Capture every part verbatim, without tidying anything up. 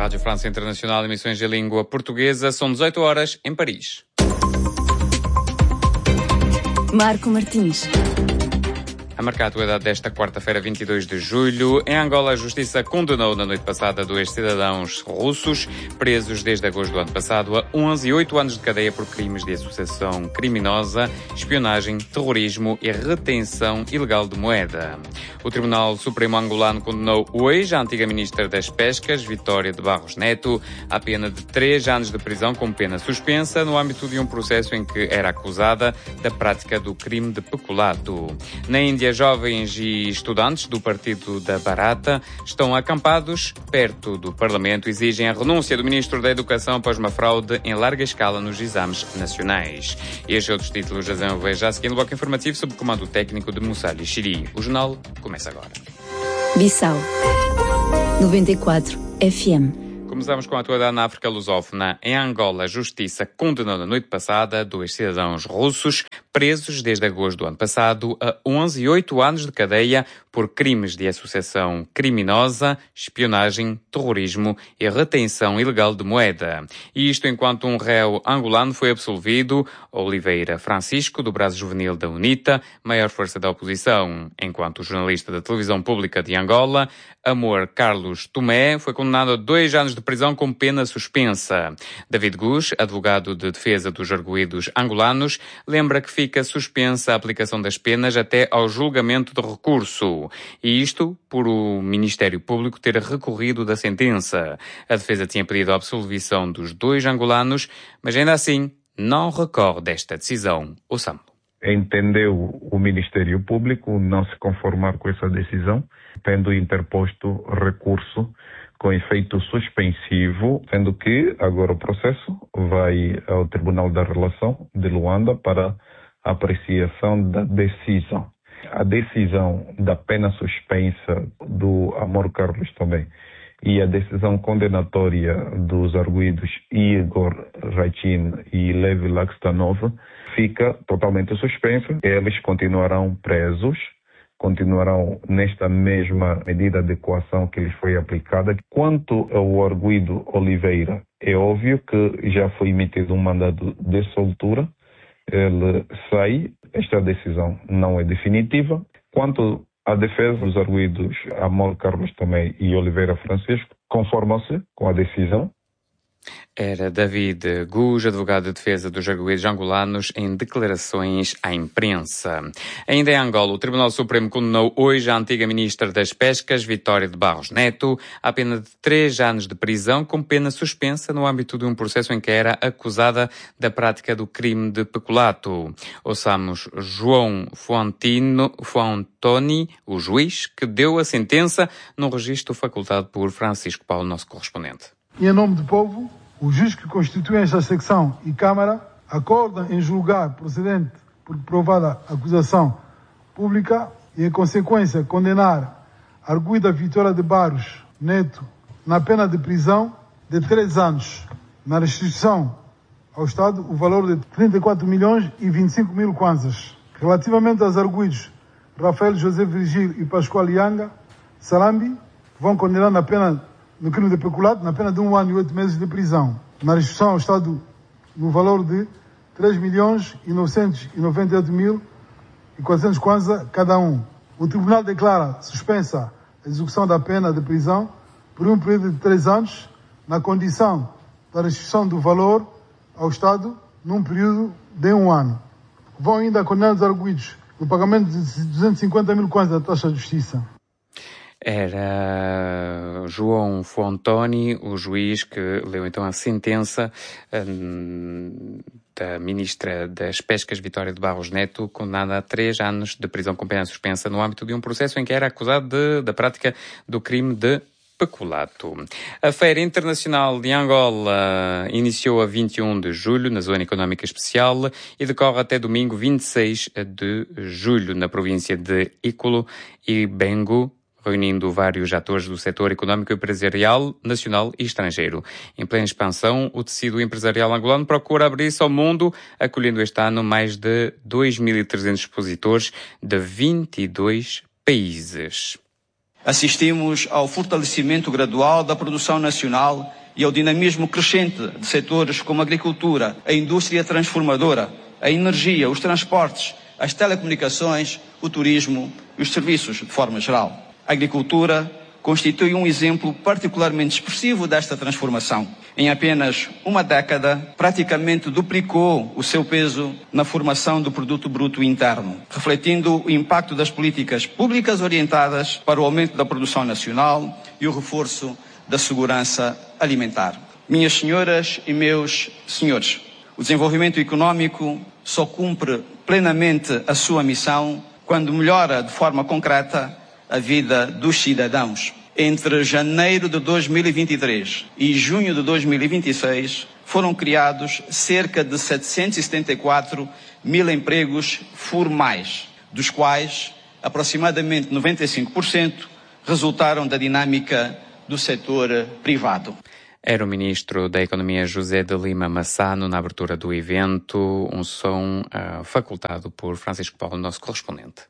Rádio França Internacional, emissões em língua portuguesa, são dezoito horas em Paris. Marco Martins. A marcar a atualidade desta quarta-feira, vinte e dois de julho, em Angola a Justiça condenou na noite passada dois cidadãos russos, presos desde agosto do ano passado, a onze e oito anos de cadeia por crimes de associação criminosa, espionagem, terrorismo e retenção ilegal de moeda. O Tribunal Supremo angolano condenou hoje a antiga ministra das Pescas, Vitória de Barros Neto, à pena de três anos de prisão com pena suspensa no âmbito de um processo em que era acusada da prática do crime de peculato. Na Índia, jovens e estudantes do Partido da Barata estão acampados perto do Parlamento e exigem a renúncia do Ministro da Educação após uma fraude em larga escala nos exames nacionais. Estes outros títulos já vão ver já a seguir no bloco informativo sob o comando técnico de Mussali Chiri. O jornal começa agora. Bissau noventa e quatro F M. Começamos com a atualidade na África lusófona. Em Angola, a Justiça condenou na noite passada dois cidadãos russos presos desde agosto do ano passado a onze e oito anos de cadeia por crimes de associação criminosa, espionagem, terrorismo e retenção ilegal de moeda. E isto enquanto um réu angolano foi absolvido, Oliveira Francisco, do braço juvenil da UNITA, maior força da oposição, enquanto o jornalista da televisão pública de Angola, Amor Carlos Tomé, foi condenado a dois anos de prisão com pena suspensa. David Gus, advogado de defesa dos arguidos angolanos, lembra que fica suspensa a aplicação das penas até ao julgamento de recurso. E isto por o Ministério Público ter recorrido da sentença. A defesa tinha pedido a absolvição dos dois angolanos, mas ainda assim não recorre desta decisão. Ouçamos. Entendeu o Ministério Público não se conformar com essa decisão, tendo interposto recurso com efeito suspensivo, sendo que agora o processo vai ao Tribunal da Relação de Luanda para apreciação da decisão. A decisão da pena suspensa do Amor Carlos também e a decisão condenatória dos arguidos Igor Rachin e Levi Laxtanov fica totalmente suspensa. Eles continuarão presos, continuarão nesta mesma medida de coação que lhes foi aplicada. Quanto ao arguido Oliveira, é óbvio que já foi emitido um mandado de soltura, ele sai, esta decisão não é definitiva. Quanto à defesa dos arguidos Amor Carlos também e Oliveira Francisco, conformam-se com a decisão. Era David Gus, advogado de defesa dos arguidos angolanos, em declarações à imprensa. Ainda em Angola, o Tribunal Supremo condenou hoje a antiga ministra das Pescas, Vitória de Barros Neto, à pena de três anos de prisão, com pena suspensa no âmbito de um processo em que era acusada da prática do crime de peculato. Ouçamos João Fontino, Fontoni, o juiz, que deu a sentença num registro facultado por Francisco Paulo, nosso correspondente. E em nome do povo, o juiz que constitui esta secção e Câmara acorda em julgar procedente por provada acusação pública e, em consequência, condenar a arguida Vitória de Barros Neto na pena de prisão de três anos, na restituição ao Estado o valor de trinta e quatro milhões e vinte e cinco mil kwanzas. Relativamente aos arguidos Rafael José Virgílio e Pascoal Yanga Salambi, vão condenar na pena no crime de peculato, na pena de um ano e oito meses de prisão, na restituição ao Estado no valor de três milhões e novecentos e noventa e oito mil e quatrocentos kwanza cada um. O Tribunal declara suspensa a execução da pena de prisão por um período de três anos, na condição da restituição do valor ao Estado num período de um ano. Vão ainda condenar os arguidos no pagamento de duzentos e cinquenta mil kwanza da taxa de justiça. Era João Fontoni, o juiz que leu então a sentença hum, da ministra das Pescas, Vitória de Barros Neto, condenada a três anos de prisão com pena suspensa no âmbito de um processo em que era acusado de, da prática do crime de peculato. A Feira Internacional de Angola iniciou a vinte e um de julho na Zona Económica Especial e decorre até domingo vinte e seis de julho na província de Ícolo e Bengo, reunindo vários atores do setor económico e empresarial, nacional e estrangeiro. Em plena expansão, o tecido empresarial angolano procura abrir-se ao mundo, acolhendo este ano mais de dois mil e trezentos expositores de vinte e dois países. Assistimos ao fortalecimento gradual da produção nacional e ao dinamismo crescente de setores como a agricultura, a indústria transformadora, a energia, os transportes, as telecomunicações, o turismo e os serviços de forma geral. A agricultura constitui um exemplo particularmente expressivo desta transformação. Em apenas uma década, praticamente duplicou o seu peso na formação do produto bruto interno, refletindo o impacto das políticas públicas orientadas para o aumento da produção nacional e o reforço da segurança alimentar. Minhas senhoras e meus senhores, o desenvolvimento econômico só cumpre plenamente a sua missão quando melhora de forma concreta a vida dos cidadãos. Entre janeiro de dois mil e vinte e três e junho de dois mil e vinte e seis, foram criados cerca de setecentos e setenta e quatro mil empregos formais, dos quais aproximadamente noventa e cinco por cento resultaram da dinâmica do setor privado. Era o ministro da Economia José de Lima Massano na abertura do evento, um som uh, facultado por Francisco Paulo, nosso correspondente.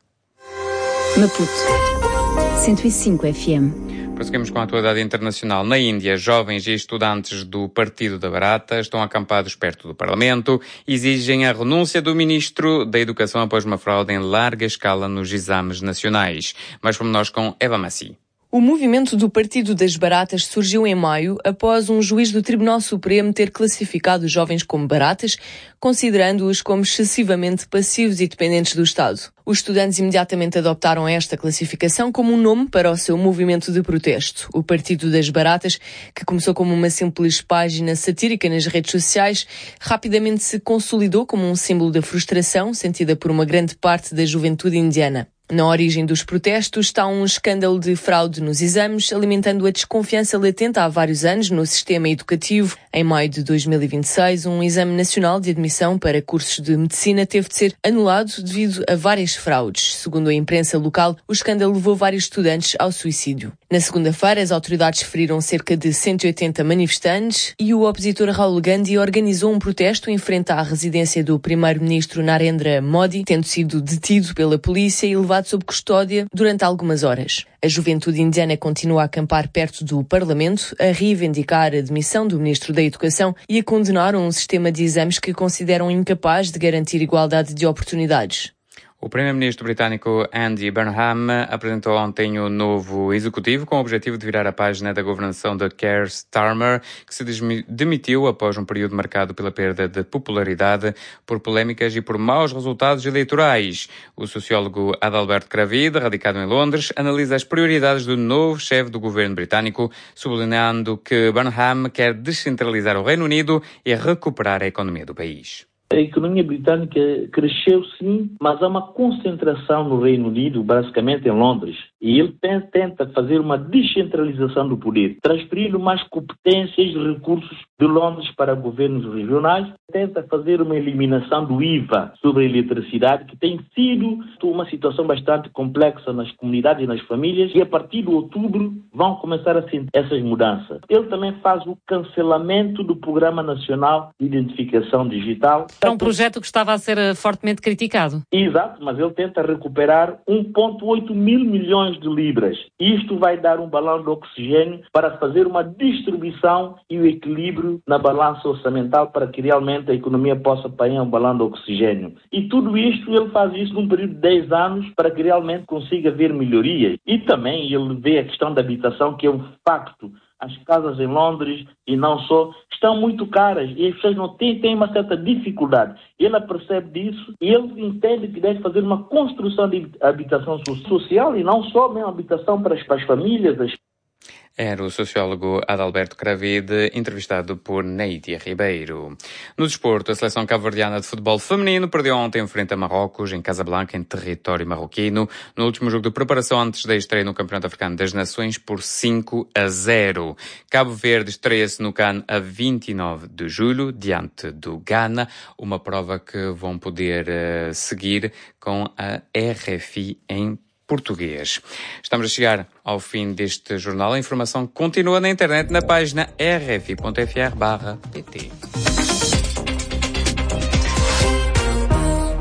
Maputo, cento e cinco F M. Prosseguimos com a atualidade internacional. Na Índia, jovens e estudantes do Partido da Barata estão acampados perto do Parlamento e exigem a renúncia do ministro da Educação após uma fraude em larga escala nos exames nacionais. Mais pormenores com Eva Massi. O movimento do Partido das Baratas surgiu em maio após um juiz do Tribunal Supremo ter classificado os jovens como baratas, considerando-os como excessivamente passivos e dependentes do Estado. Os estudantes imediatamente adoptaram esta classificação como um nome para o seu movimento de protesto. O Partido das Baratas, que começou como uma simples página satírica nas redes sociais, rapidamente se consolidou como um símbolo da frustração sentida por uma grande parte da juventude indiana. Na origem dos protestos está um escândalo de fraude nos exames, alimentando a desconfiança latente há vários anos no sistema educativo. Em maio de dois mil e vinte e seis, um exame nacional de admissão para cursos de medicina teve de ser anulado devido a várias fraudes. Segundo a imprensa local, o escândalo levou vários estudantes ao suicídio. Na segunda-feira, as autoridades feriram cerca de cento e oitenta manifestantes e o opositor Rahul Gandhi organizou um protesto em frente à residência do primeiro-ministro Narendra Modi, tendo sido detido pela polícia e levado sob custódia durante algumas horas. A juventude indiana continua a acampar perto do Parlamento, a reivindicar a demissão do ministro da Educação e a condenar um sistema de exames que consideram incapaz de garantir igualdade de oportunidades. O primeiro-ministro britânico Andy Burnham apresentou ontem o novo executivo com o objetivo de virar a página da governação de Keir Starmer, que se demitiu após um período marcado pela perda de popularidade por polémicas e por maus resultados eleitorais. O sociólogo Adalberto Cravide, radicado em Londres, analisa as prioridades do novo chefe do governo britânico, sublinhando que Burnham quer descentralizar o Reino Unido e recuperar a economia do país. A economia britânica cresceu sim, mas há uma concentração no Reino Unido, basicamente em Londres. E ele tenta fazer uma descentralização do poder, transferindo mais competências e recursos de Londres para governos regionais. Tenta fazer uma eliminação do I V A sobre a eletricidade, que tem sido uma situação bastante complexa nas comunidades e nas famílias. E a partir de outubro vão começar a sentir essas mudanças. Ele também faz o cancelamento do Programa Nacional de Identificação Digital. É um projeto que estava a ser fortemente criticado. Exato, mas ele tenta recuperar um vírgula oito mil milhões de libras. Isto vai dar um balão de oxigênio para fazer uma distribuição e o equilíbrio na balança orçamental para que realmente a economia possa apanhar um balão de oxigênio. E tudo isto, ele faz isso num período de dez anos para que realmente consiga ver melhorias. E também ele vê a questão da habitação, que é um facto. As casas em Londres, e não só, estão muito caras e as pessoas não têm, têm uma certa dificuldade. Ele percebe disso e ele entende que deve fazer uma construção de habitação social e não só mesmo habitação para as, para as famílias. As... Era o sociólogo Adalberto Cravide, entrevistado por Neidia Ribeiro. No desporto, a seleção cabo-verdiana de futebol feminino perdeu ontem frente a Marrocos, em Casablanca, em território marroquino, no último jogo de preparação antes da estreia no Campeonato Africano das Nações, por cinco a zero. Cabo Verde estreia-se no CAN a vinte e nove de julho, diante do Ghana, uma prova que vão poder uh, seguir com a R F I em português. Estamos a chegar ao fim deste jornal. A informação continua na internet na página r f i ponto f r barra p t.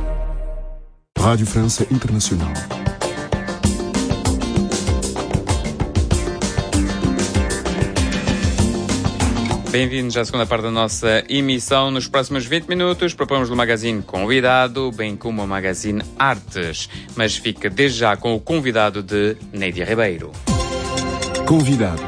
Rádio França Internacional. Bem-vindos à segunda parte da nossa emissão. Nos próximos vinte minutos propomos o Magazine Convidado, bem como o Magazine Artes. Mas fica desde já com o convidado de Nédia Ribeiro. Convidado.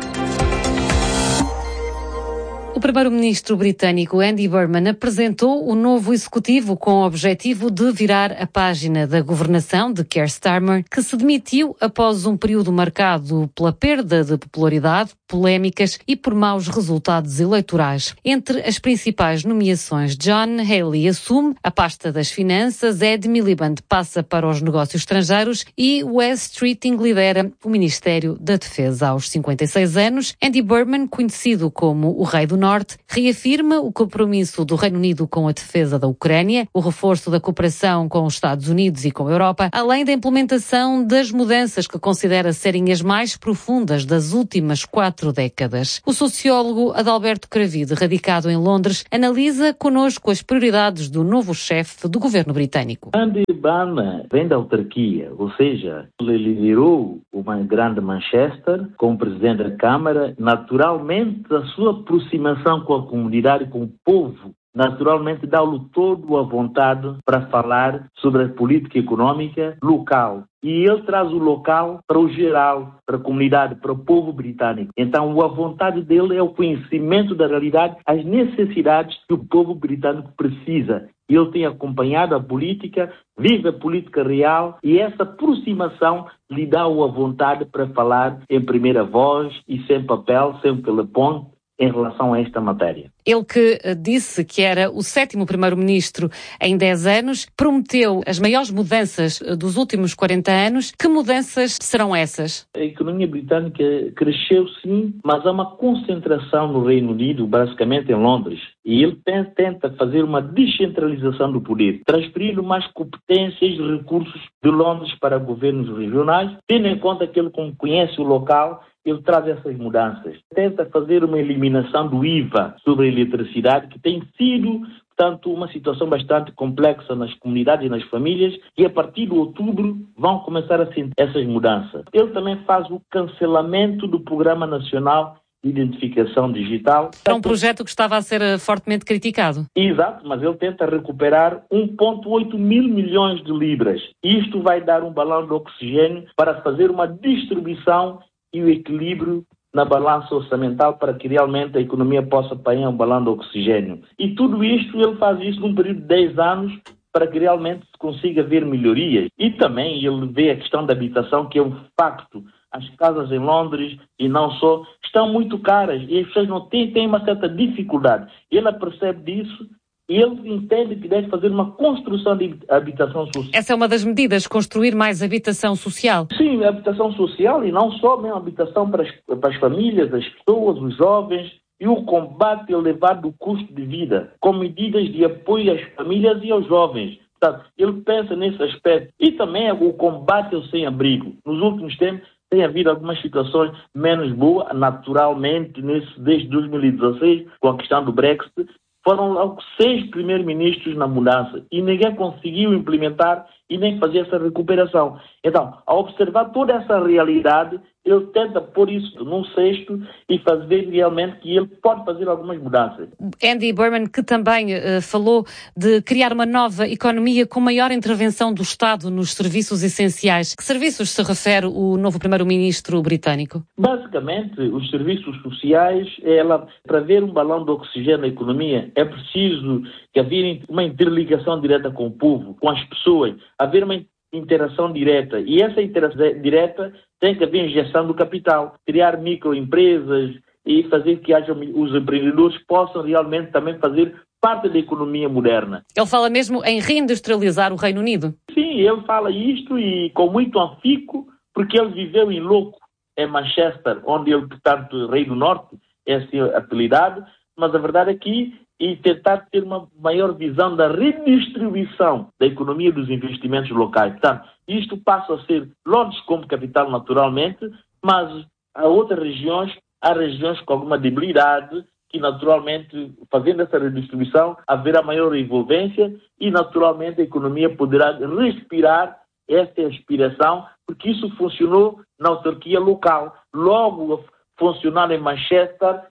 O primeiro-ministro britânico Andy Burnham apresentou o novo executivo com o objetivo de virar a página da governação de Keir Starmer, que se demitiu após um período marcado pela perda de popularidade, polémicas e por maus resultados eleitorais. Entre as principais nomeações, John Healey assume a pasta das finanças, Ed Miliband passa para os negócios estrangeiros e Wes Streeting lidera o Ministério da Defesa. Aos cinquenta e seis anos, Andy Burnham, conhecido como o Rei do Norte, reafirma o compromisso do Reino Unido com a defesa da Ucrânia, o reforço da cooperação com os Estados Unidos e com a Europa, além da implementação das mudanças que considera serem as mais profundas das últimas quatro décadas. O sociólogo Adalberto Cravide, radicado em Londres, analisa connosco as prioridades do novo chefe do governo britânico. Andy Burnham vem da autarquia, ou seja, ele liderou uma grande Manchester como presidente da Câmara. Naturalmente, a sua aproximação com a comunidade, com o povo, naturalmente dá-lhe todo a vontade para falar sobre a política económica local. E ele traz o local para o geral, para a comunidade, para o povo britânico. Então, a vontade dele é o conhecimento da realidade, as necessidades que o povo britânico precisa. Ele tem acompanhado a política, vive a política real e essa aproximação lhe dá a vontade para falar em primeira voz e sem papel, sem telefone, em relação a esta matéria. Ele que disse que era o sétimo primeiro-ministro em dez anos, prometeu as maiores mudanças dos últimos quarenta anos. Que mudanças serão essas? A economia britânica cresceu sim, mas há uma concentração no Reino Unido, basicamente em Londres. E ele tenta fazer uma descentralização do poder, transferindo mais competências e recursos de Londres para governos regionais, tendo em conta que ele conhece o local. Ele traz essas mudanças. Tenta fazer uma eliminação do I V A sobre a eletricidade, que tem sido, portanto, uma situação bastante complexa nas comunidades e nas famílias, e a partir de outubro vão começar a sentir essas mudanças. Ele também faz o cancelamento do Programa Nacional de Identificação Digital. Era um projeto que estava a ser fortemente criticado. Exato, mas ele tenta recuperar um vírgula oito mil milhões de libras. Isto vai dar um balão de oxigênio para fazer uma distribuição e o equilíbrio na balança orçamental para que realmente a economia possa apanhar um balão de oxigênio. E tudo isto, ele faz isso num período de dez anos para que realmente se consiga ver melhorias. E também ele vê a questão da habitação, que é um facto. As casas em Londres, e não só, estão muito caras e as pessoas não têm, têm uma certa dificuldade. Ele percebe disso. E ele entende que deve fazer uma construção de habitação social. Essa é uma das medidas, construir mais habitação social? Sim, habitação social e não só, mesmo habitação para as, para as famílias, as pessoas, os jovens, e o combate elevado do custo de vida, com medidas de apoio às famílias e aos jovens. Portanto, ele pensa nesse aspecto. E também o combate ao sem-abrigo. Nos últimos tempos, tem havido algumas situações menos boas, naturalmente, nesse, desde dois mil e dezasseis, com a questão do Brexit. Foram logo seis primeiros-ministros na mudança e ninguém conseguiu implementar e nem fazer essa recuperação. Então, ao observar toda essa realidade, ele tenta pôr isso num cesto e fazer realmente que ele pode fazer algumas mudanças. Andy Burnham, que também uh, falou de criar uma nova economia com maior intervenção do Estado nos serviços essenciais. Que serviços se refere o novo primeiro-ministro britânico? Basicamente, os serviços sociais, ela, para ver um balão de oxigênio na economia, é preciso que haver uma interligação direta com o povo, com as pessoas, haver uma interação direta. E essa interação direta tem que haver injeção do capital, criar microempresas e fazer que haja, os empreendedores possam realmente também fazer parte da economia moderna. Ele fala mesmo em reindustrializar o Reino Unido? Sim, ele fala isto e com muito afinco, porque ele viveu em louco em Manchester, onde ele, portanto, Rei do Norte, é assim apelidado, mas a verdade é que e tentar ter uma maior visão da redistribuição da economia dos investimentos locais. Portanto, isto passa a ser Londres como capital naturalmente, mas há outras regiões, há regiões com alguma debilidade, que naturalmente, fazendo essa redistribuição, haverá maior envolvência e naturalmente a economia poderá respirar essa aspiração, porque isso funcionou na autarquia local. Logo, funcionar em Manchester,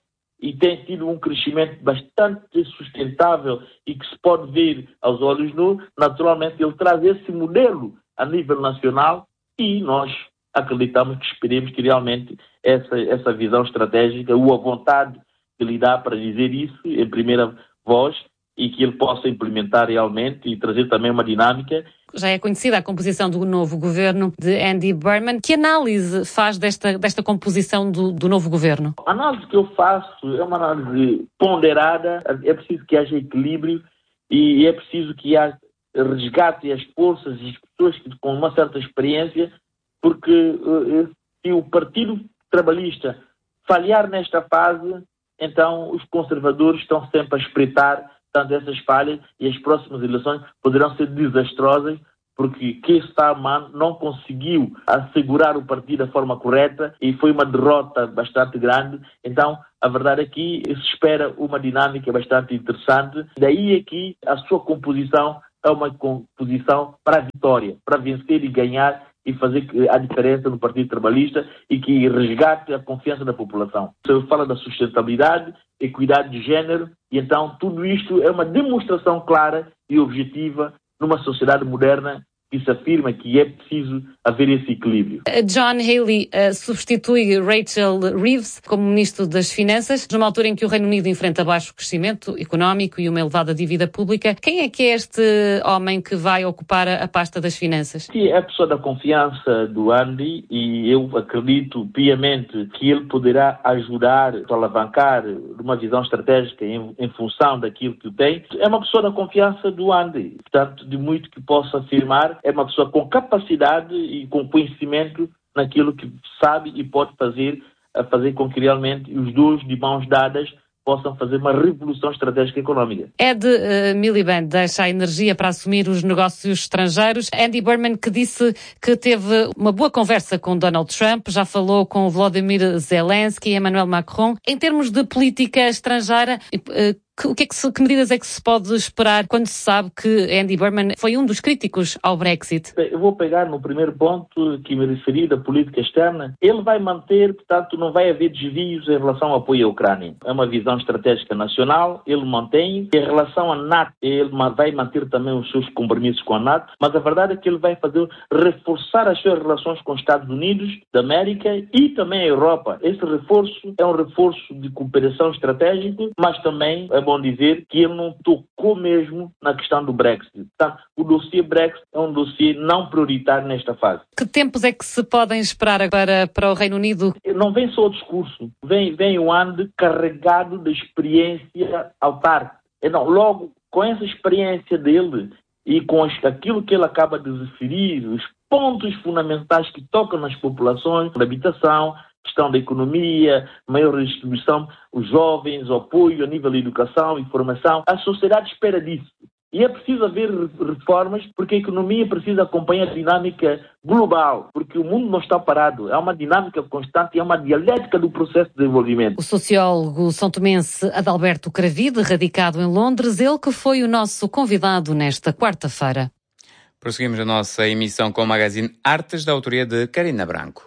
e tem tido um crescimento bastante sustentável e que se pode ver aos olhos nus, naturalmente ele traz esse modelo a nível nacional e nós acreditamos que esperemos que realmente essa, essa visão estratégica, ou a vontade que lhe dá para dizer isso em primeira voz, e que ele possa implementar realmente e trazer também uma dinâmica. Já é conhecida a composição do novo governo de Andy Burnham. Que análise faz desta, desta composição do, do novo governo? A análise que eu faço é uma análise ponderada, é preciso que haja equilíbrio e é preciso que haja resgate as forças e as pessoas com uma certa experiência, porque uh, se o Partido Trabalhista falhar nesta fase, então os conservadores estão sempre a espreitar tanto essas falhas e as próximas eleições poderão ser desastrosas, porque Keir Starmer não conseguiu assegurar o partido da forma correta e foi uma derrota bastante grande. Então, a verdade é que se espera uma dinâmica bastante interessante. Daí é que a sua composição é uma composição para a vitória, para vencer e ganhar e fazer a diferença no Partido Trabalhista e que resgate a confiança da população. Se fala da sustentabilidade, equidade de género, e então tudo isto é uma demonstração clara e objetiva numa sociedade moderna que se afirma que é preciso haver esse equilíbrio. John Healey uh, substitui Rachel Reeves como Ministro das Finanças, numa altura em que o Reino Unido enfrenta baixo crescimento económico e uma elevada dívida pública. Quem é que é este homem que vai ocupar a pasta das finanças? Sim, é a pessoa da confiança do Andy e eu acredito piamente que ele poderá ajudar a alavancar uma visão estratégica em, em função daquilo que tem. É uma pessoa da confiança do Andy, portanto, de muito que posso afirmar. É uma pessoa com capacidade e com conhecimento naquilo que sabe e pode fazer, a fazer com que realmente os dois, de mãos dadas, possam fazer uma revolução estratégica económica. Ed uh, Miliband deixa a energia para assumir os negócios estrangeiros. Andy Burnham, que disse que teve uma boa conversa com Donald Trump, já falou com Volodymyr Zelensky e Emmanuel Macron. Em termos de política estrangeira, uh, Que, o que, é que, se, que medidas é que se pode esperar quando se sabe que Andy Burnham foi um dos críticos ao Brexit? Eu vou pegar no primeiro ponto que me referi da política externa. Ele vai manter, portanto, não vai haver desvios em relação ao apoio à Ucrânia. É uma visão estratégica nacional, ele mantém. Em relação à NATO, ele vai manter também os seus compromissos com a NATO, mas a verdade é que ele vai fazer reforçar as suas relações com os Estados Unidos da América e também a Europa. Esse reforço é um reforço de cooperação estratégica, mas também é bom dizer que ele não tocou mesmo na questão do Brexit. Portanto, o dossiê Brexit é um dossiê não prioritário nesta fase. Que tempos é que se podem esperar para, para o Reino Unido? Não vem só o discurso, vem, vem o Andy carregado de experiência autárquica. Então, logo, com essa experiência dele e com aquilo que ele acaba de referir, os pontos fundamentais que tocam nas populações, na habitação, questão da economia, maior redistribuição, os jovens, o apoio a nível de educação e formação. A sociedade espera disso. E é preciso haver reformas porque a economia precisa acompanhar a dinâmica global, porque o mundo não está parado. É uma dinâmica constante e é uma dialética do processo de desenvolvimento. O sociólogo são-tomense Adalberto Cravide, radicado em Londres, ele que foi o nosso convidado nesta quarta-feira. Prosseguimos a nossa emissão com o magazine Artes, da autoria de Karina Branco.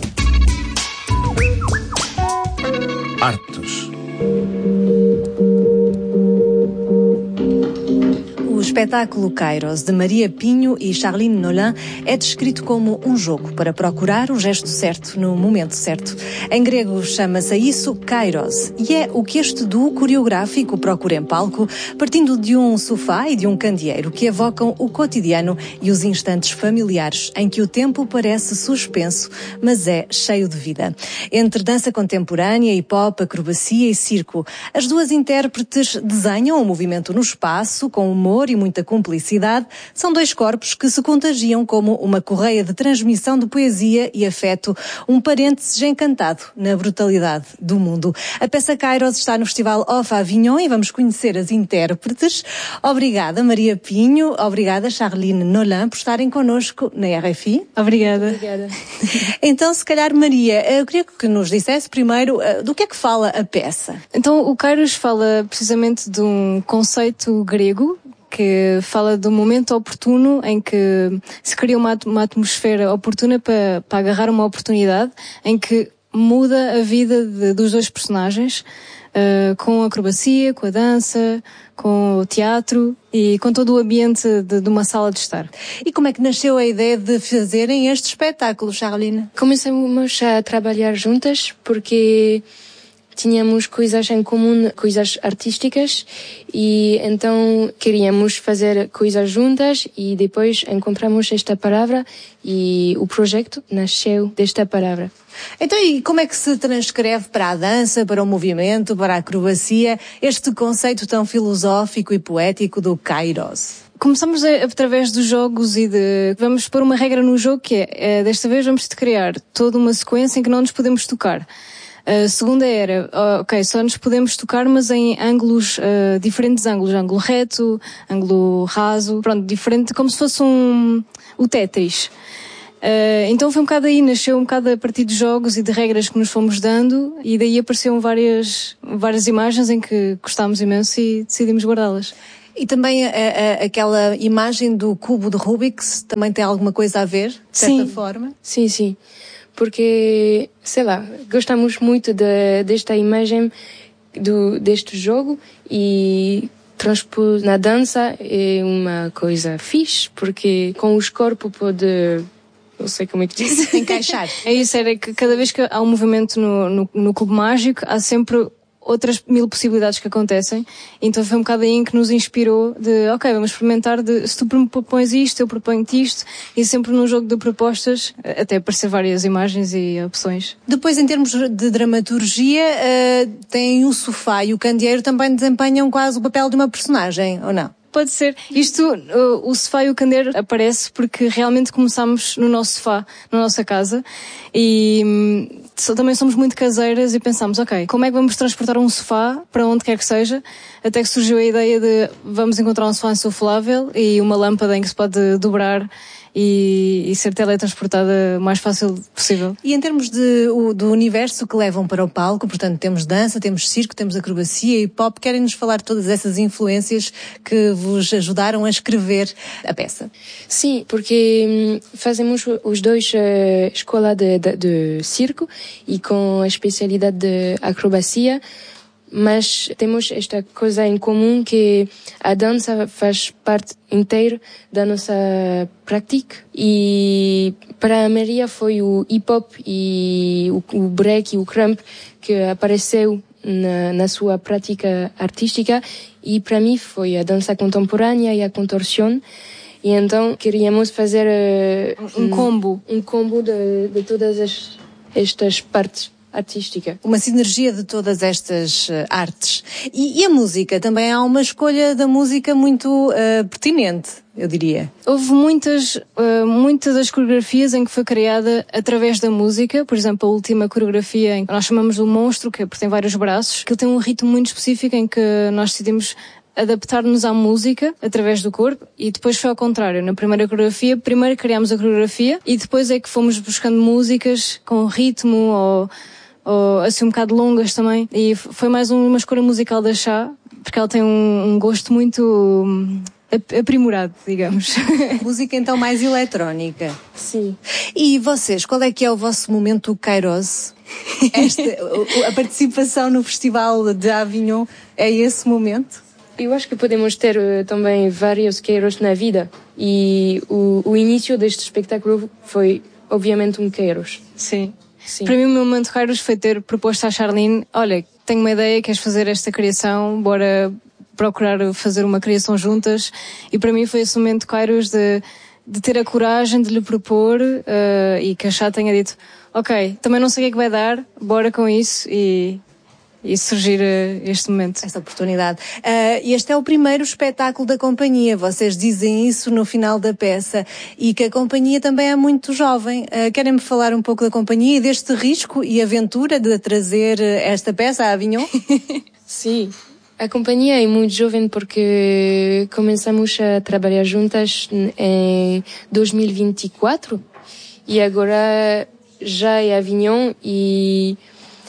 Artes. O espetáculo Kairos, de Maria Pinho e Charline Nolin, é descrito como um jogo para procurar o gesto certo no momento certo. Em grego chama-se isso Kairos, e é o que este duo coreográfico procura em palco, partindo de um sofá e de um candeeiro que evocam o cotidiano e os instantes familiares em que o tempo parece suspenso, mas é cheio de vida. Entre dança contemporânea, hip-hop, acrobacia e circo, as duas intérpretes desenham o movimento no espaço com humor e muita cumplicidade. São dois corpos que se contagiam como uma correia de transmissão de poesia e afeto, um parênteses encantado na brutalidade do mundo. A peça Kairos está no Festival Off Avignon e vamos conhecer as intérpretes. Obrigada, Maria Pinho. Obrigada, Charline Nolin, por estarem connosco na R F I. Obrigada. Obrigada. Então, se calhar, Maria, eu queria que nos dissesse primeiro do que é que fala a peça. Então, o Kairos fala precisamente de um conceito grego que fala do momento oportuno em que se cria uma, uma atmosfera oportuna para, para agarrar uma oportunidade, em que muda a vida de, dos dois personagens, uh, com a acrobacia, com a dança, com o teatro e com todo o ambiente de, de uma sala de estar. E como é que nasceu a ideia de fazerem este espetáculo, Charline? Começamos a trabalhar juntas porque tínhamos coisas em comum, coisas artísticas, e então queríamos fazer coisas juntas, e depois encontramos esta palavra e o projeto nasceu desta palavra. Então, e como é que se transcreve para a dança, para o movimento, para a acrobacia, este conceito tão filosófico e poético do Kairos? Começamos a, através dos jogos e de... Vamos pôr uma regra no jogo que é, é desta vez vamos criar toda uma sequência em que não nos podemos tocar. A segunda era, ok, só nos podemos tocar, mas em ângulos, uh, diferentes ângulos, ângulo reto, ângulo raso, pronto, diferente, como se fosse um, o Tetris. Uh, então foi um bocado aí, nasceu um bocado a partir de jogos e de regras que nos fomos dando, e daí apareceram várias, várias imagens em que gostámos imenso e decidimos guardá-las. E também a, a, aquela imagem do cubo de Rubik's também tem alguma coisa a ver, de certa sim, forma? Sim, sim. Porque, sei lá, gostamos muito de, desta imagem do, deste jogo, e transpor na dança é uma coisa fixe, porque com os corpos pode, não sei como é que diz, encaixar. É isso, era que cada vez que há um movimento no, no, no cubo mágico, há sempre outras mil possibilidades que acontecem, então foi um bocado aí em que nos inspirou de, ok, vamos experimentar, de, se tu me propões isto, eu proponho-te isto, e sempre num jogo de propostas, até aparecer várias imagens e opções. Depois, em termos de dramaturgia, uh, tem o sofá e o candeeiro também desempenham quase o papel de uma personagem, ou não? Pode ser. Isto, o, o sofá e o candeeiro aparece porque realmente começámos no nosso sofá, na nossa casa, e hum, também somos muito caseiras e pensámos, ok, como é que vamos transportar um sofá para onde quer que seja? Até que surgiu a ideia de vamos encontrar um sofá insuflável e uma lâmpada em que se pode dobrar e, e ser teletransportada o mais fácil possível. E em termos de, o, do universo que levam para o palco, portanto temos dança, temos circo, temos acrobacia e pop, querem-nos falar de todas essas influências que vos ajudaram a escrever a peça? Sim, porque hum, fazemos os dois uh, escola de, de, de circo e com a especialidade de acrobacia, mas temos esta coisa em comum que a dança faz parte inteira da nossa prática, e para a Maria foi o hip-hop e o, o break e o crump que apareceu na, na sua prática artística, e para mim foi a dança contemporânea e a contorção, e então queríamos fazer uh, um, um combo um combo de, de todas as, estas partes artística. Uma sinergia de todas estas uh, artes. E, e a música? Também há uma escolha da música muito uh, pertinente, eu diria. Houve muitas, uh, muitas das coreografias em que foi criada através da música. Por exemplo, a última coreografia em que nós chamamos do monstro, que tem vários braços, que ele tem um ritmo muito específico em que nós decidimos adaptar-nos à música através do corpo, e depois foi ao contrário. Na primeira coreografia, primeiro criámos a coreografia e depois é que fomos buscando músicas com ritmo ou ou assim um bocado longas também, e foi mais uma escolha musical da Chá, porque ela tem um, um gosto muito um, aprimorado, digamos. Música então mais eletrónica. Sim. E vocês, qual é que é o vosso momento Kairos? Esta, a participação no Festival de Avignon é esse momento? Eu acho que podemos ter uh, também vários Kairos na vida, e o, o início deste espetáculo foi obviamente um Kairos. Sim. Sim. Para mim o meu momento Kairos foi ter proposto à Charline, olha, tenho uma ideia, queres fazer esta criação, bora procurar fazer uma criação juntas, e para mim foi esse momento Kairos de, de ter a coragem de lhe propor, uh, e que a Chá tenha dito, ok, também não sei o que é que vai dar, bora com isso, e... e surgir uh, este momento. Esta oportunidade. Uh, este é o primeiro espetáculo da companhia, vocês dizem isso no final da peça, e que a companhia também é muito jovem. Uh, Querem-me falar um pouco da companhia e deste risco e aventura de trazer esta peça a Avignon? Sim, a companhia é muito jovem porque começamos a trabalhar juntas em dois mil e vinte e quatro, e agora já é Avignon, e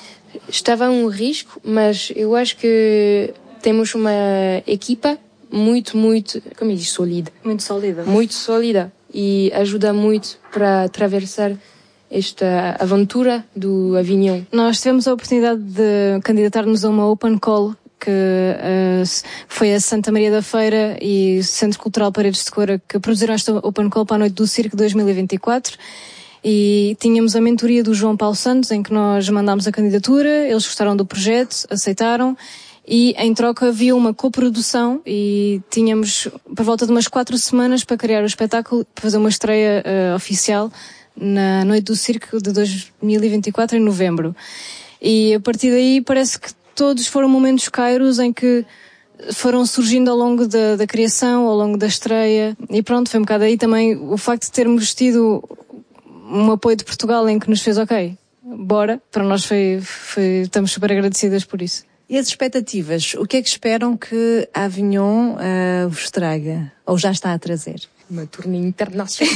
estava um risco, mas eu acho que temos uma equipa muito, muito, como diz, sólida. Muito sólida. Muito sólida, e ajuda muito para atravessar esta aventura do Avignon? Nós tivemos a oportunidade de candidatar-nos a uma open call que uh, foi a Santa Maria da Feira e o Centro Cultural Paredes de Coura que produziram esta open call para a Noite do Circo dois mil e vinte e quatro. E tínhamos a mentoria do João Paulo Santos, em que nós mandámos a candidatura, eles gostaram do projeto, aceitaram, e em troca havia uma coprodução e tínhamos por volta de umas quatro semanas para criar o espetáculo, para fazer uma estreia uh, oficial na Noite do Circo de dois mil e vinte e quatro, em novembro. E a partir daí parece que todos foram momentos kairos em que foram surgindo ao longo da, da criação, ao longo da estreia, e pronto, foi um bocado aí também o facto de termos tido um apoio de Portugal em que nos fez, ok, bora, para nós foi, foi, estamos super agradecidas por isso. E as expectativas? O que é que esperam que a Avignon uh, vos traga? Ou já está a trazer? Uma turnê internacional.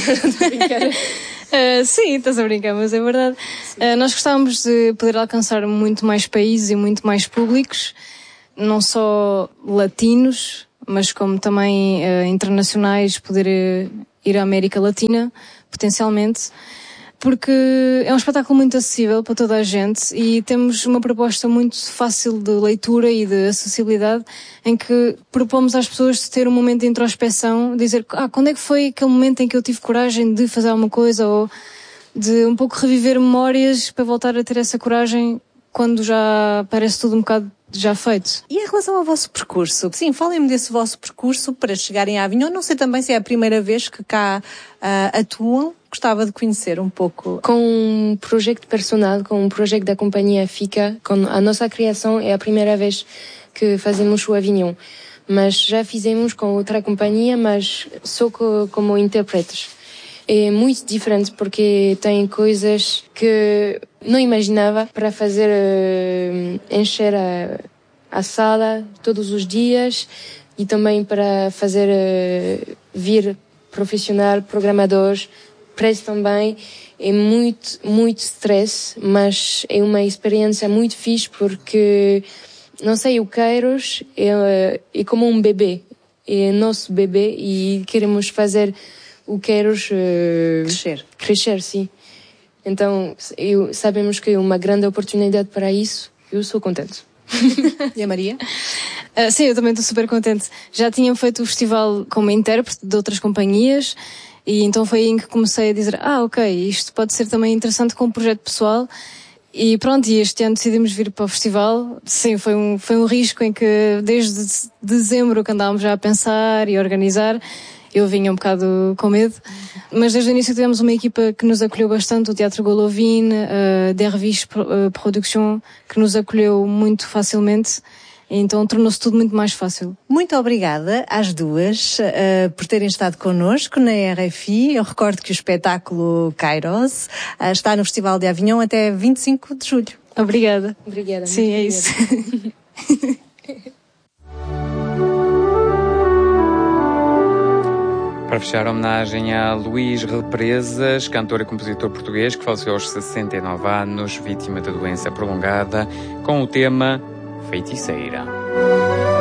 uh, sim, estás a brincar, mas é verdade. Uh, nós gostávamos de poder alcançar muito mais países e muito mais públicos, não só latinos, mas como também uh, internacionais, poder uh, ir à América Latina, potencialmente, porque é um espetáculo muito acessível para toda a gente e temos uma proposta muito fácil de leitura e de acessibilidade, em que propomos às pessoas de ter um momento de introspeção, dizer, ah, quando é que foi aquele momento em que eu tive coragem de fazer alguma coisa, ou de um pouco reviver memórias para voltar a ter essa coragem quando já parece tudo um bocado já feito. E em relação ao vosso percurso? Sim, falem-me desse vosso percurso para chegarem à Avignon. Não sei também se é a primeira vez que cá uh, atuam. Gostava de conhecer um pouco. Com um projeto personal, com um projeto da companhia FICA, com a nossa criação é a primeira vez que fazemos o Avignon. Mas já fizemos com outra companhia, mas só co- como intérpretes. É muito diferente porque tem coisas que não imaginava para fazer uh, encher a, a sala todos os dias e também para fazer uh, vir profissional, programadores, press também. É muito, muito stress, mas é uma experiência muito fixe porque, não sei, o Kairos é, é como um bebê, é nosso bebê e queremos fazer o Kairos uh, crescer. Crescer, sim. Então, eu, sabemos que é uma grande oportunidade para isso. Eu sou contente. E a Maria? Uh, sim, eu também estou super contente. Já tinha feito o festival como intérprete de outras companhias e então foi aí em que comecei a dizer, ah, ok, isto pode ser também interessante com um projeto pessoal. E pronto, e este ano decidimos vir para o festival. Sim, foi um, foi um risco em que desde dezembro que andávamos já a pensar e a organizar. Eu vinha um bocado com medo, mas desde o início tivemos uma equipa que nos acolheu bastante, o Teatro Golovin, a Dervish Production, que nos acolheu muito facilmente, então tornou-se tudo muito mais fácil. Muito obrigada às duas uh, por terem estado connosco na R F I. Eu recordo que o espetáculo Kairos uh, está no Festival de Avignon até vinte e cinco de julho. Obrigada. Obrigada. Sim, é obrigada. isso. Para fechar a homenagem a Luís Represas, cantor e compositor português que faleceu aos sessenta e nove anos, vítima da doença prolongada, com o tema Feiticeira.